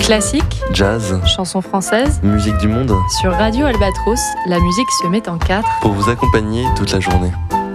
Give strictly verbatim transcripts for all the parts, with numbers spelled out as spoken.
Classique, jazz, chansons françaises, musique du monde. Sur Radio Albatros, la musique se met en quatre pour vous accompagner toute la journée.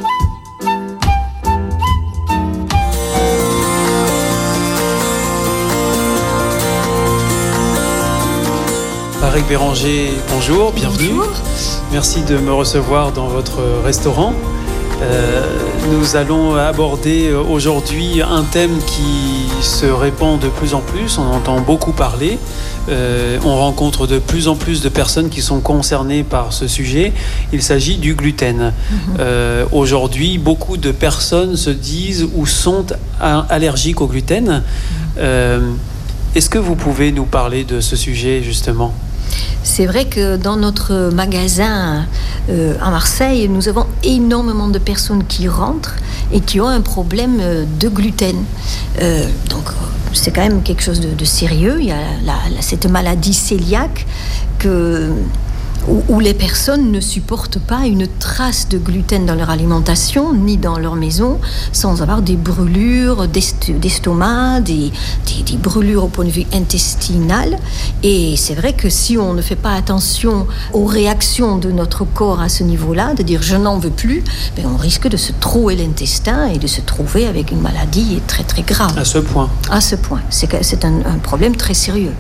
Marek Béranger, bonjour, bienvenue. Bonjour. Merci de me recevoir dans votre restaurant. Euh, nous allons aborder aujourd'hui un thème qui se répand de plus en plus, on entend beaucoup parler, euh, on rencontre de plus en plus de personnes qui sont concernées par ce sujet. Il s'agit du gluten. Mm-hmm. Euh, aujourd'hui, beaucoup de personnes se disent ou sont allergiques au gluten. Mm-hmm. Euh, est-ce que vous pouvez nous parler de ce sujet justement ? C'est vrai que dans notre magasin euh, à Marseille, nous avons énormément de personnes qui rentrent et qui ont un problème de gluten. Euh, donc, c'est quand même quelque chose de, de sérieux. Il y a la, la, cette maladie cœliaque que... Où, où les personnes ne supportent pas une trace de gluten dans leur alimentation, ni dans leur maison, sans avoir des brûlures d'est- d'estomac, des, des, des brûlures au point de vue intestinal. Et c'est vrai que si on ne fait pas attention aux réactions de notre corps à ce niveau-là, de dire « je n'en veux plus », ben on risque de se trouer l'intestin et de se trouver avec une maladie très très grave. À ce point. À ce point. C'est, c'est un, un problème très sérieux.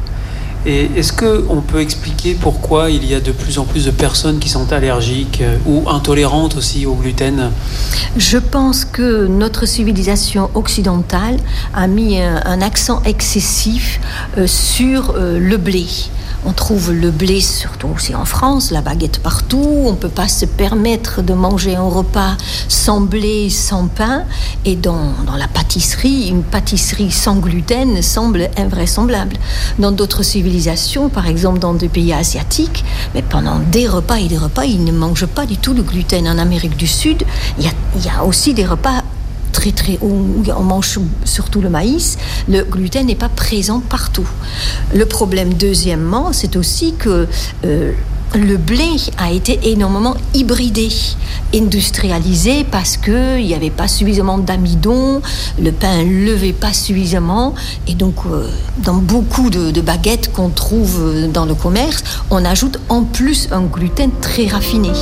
Et est-ce qu'on peut expliquer pourquoi il y a de plus en plus de personnes qui sont allergiques ou intolérantes aussi au gluten ? Je pense que notre civilisation occidentale a mis un, un accent excessif euh, sur euh, le blé. On trouve le blé surtout aussi en France, la baguette partout. On ne peut pas se permettre de manger un repas sans blé, sans pain. Et dans, dans la pâtisserie, une pâtisserie sans gluten semble invraisemblable. Dans d'autres civilisations, par exemple dans des pays asiatiques, mais pendant des repas et des repas, ils ne mangent pas du tout le gluten. En Amérique du Sud, il y a, il y a aussi des repas très très où on mange surtout le maïs. Le gluten n'est pas présent partout. Le problème deuxièmement, c'est aussi que euh, le blé a été énormément hybridé, industrialisé parce qu'il n'y avait pas suffisamment d'amidon, le pain ne levait pas suffisamment et donc euh, dans beaucoup de, de baguettes qu'on trouve dans le commerce, on ajoute en plus un gluten très raffiné.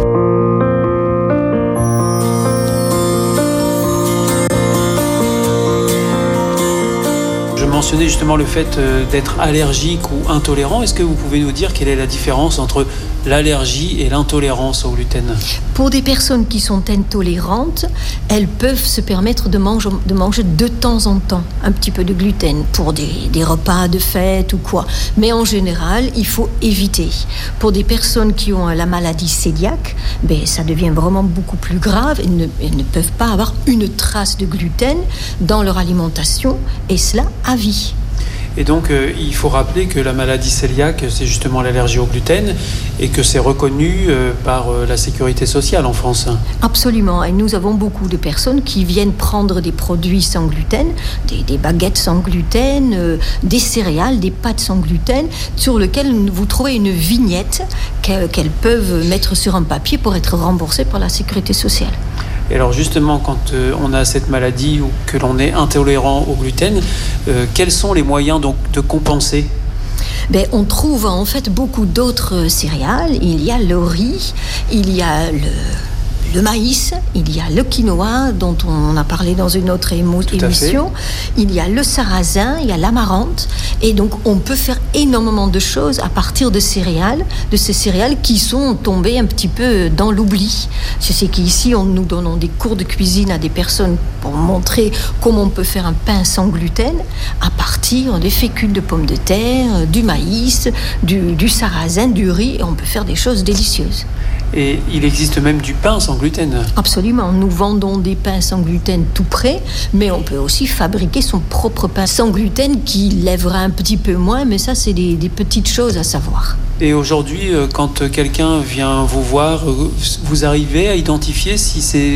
Mentionner justement le fait d'être allergique ou intolérant. Est-ce que vous pouvez nous dire quelle est la différence entre l'allergie et l'intolérance au gluten ? Pour des personnes qui sont intolérantes, elles peuvent se permettre de manger, de manger de temps en temps un petit peu de gluten pour des, des repas de fête ou quoi. Mais en général, il faut éviter. Pour des personnes qui ont la maladie cœliaque, ben, ça devient vraiment beaucoup plus grave. Elles ne, elles ne peuvent pas avoir une trace de gluten dans leur alimentation et cela à vie. Et donc, euh, il faut rappeler que la maladie cœliaque, c'est justement l'allergie au gluten et que c'est reconnu euh, par euh, la sécurité sociale en France. Absolument. Et nous avons beaucoup de personnes qui viennent prendre des produits sans gluten, des, des baguettes sans gluten, euh, des céréales, des pâtes sans gluten, sur lesquelles vous trouvez une vignette qu'elles, qu'elles peuvent mettre sur un papier pour être remboursées par la sécurité sociale. Et alors justement, quand euh, on a cette maladie ou que l'on est intolérant au gluten, euh, quels sont les moyens donc de compenser ? Ben, on trouve en fait beaucoup d'autres céréales. Il y a le riz, il y a le... le maïs, il y a le quinoa dont on a parlé dans une autre émo- émission, il y a le sarrasin, il y a l'amarante et donc on peut faire énormément de choses à partir de céréales, de ces céréales qui sont tombées un petit peu dans l'oubli. Je sais qu'ici on nous donne des cours de cuisine à des personnes pour montrer comment on peut faire un pain sans gluten à partir des fécules de pommes de terre, du maïs, du, du sarrasin, du riz et on peut faire des choses délicieuses. Et il existe même du pain sans gluten. Absolument, nous vendons des pains sans gluten tout prêts, mais on peut aussi fabriquer son propre pain sans gluten qui lèvera un petit peu moins, mais ça c'est des, des petites choses à savoir. Et aujourd'hui, quand quelqu'un vient vous voir, vous arrivez à identifier si c'est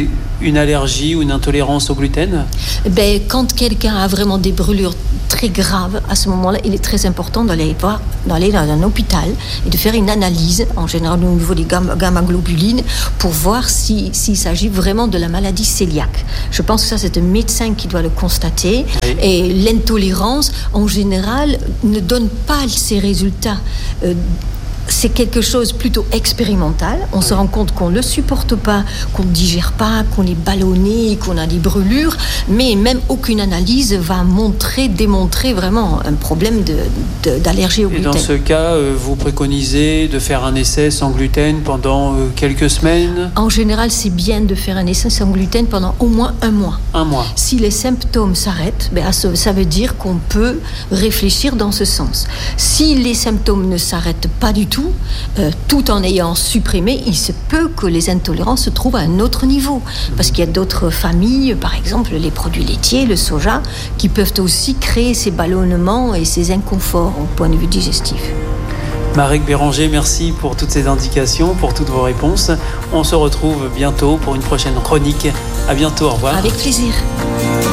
une allergie ou une intolérance au gluten ? Ben, quand quelqu'un a vraiment des brûlures très graves, à ce moment-là, il est très important d'aller voir, d'aller dans un hôpital et de faire une analyse, en général au niveau des gamma, gamma-globulines, pour voir si, s'il s'agit vraiment de la maladie cœliaque. Je pense que ça, c'est un médecin qui doit le constater. Oui. Et l'intolérance, en général, ne donne pas ces résultats. Euh, C'est quelque chose plutôt expérimental. On oui. se rend compte qu'on ne le supporte pas, qu'on ne digère pas, qu'on est ballonné, qu'on a des brûlures, mais même aucune analyse va montrer, démontrer vraiment un problème de, de, d'allergie au gluten. Et dans ce cas, vous préconisez de faire un essai sans gluten pendant quelques semaines ? En général, c'est bien de faire un essai sans gluten pendant au moins un mois. Un mois. Si les symptômes s'arrêtent, ben, ça veut dire qu'on peut réfléchir dans ce sens. Si les symptômes ne s'arrêtent pas du tout, Tout, euh, tout en ayant supprimé, il se peut que les intolérances se trouvent à un autre niveau. Parce qu'il y a d'autres familles, par exemple les produits laitiers, le soja, qui peuvent aussi créer ces ballonnements et ces inconforts au point de vue digestif. Marek Béranger, merci pour toutes ces indications, pour toutes vos réponses. On se retrouve bientôt pour une prochaine chronique. À bientôt, au revoir. Avec plaisir.